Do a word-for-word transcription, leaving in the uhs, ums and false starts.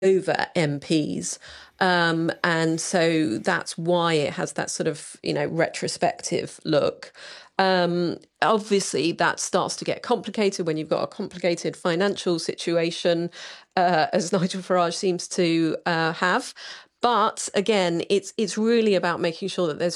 over M Ps. Um, and so that's why it has that sort of, you know, retrospective look. Um, obviously, that starts to get complicated when you've got a complicated financial situation, uh, as Nigel Farage seems to uh, have. But again, it's it's really about making sure that there's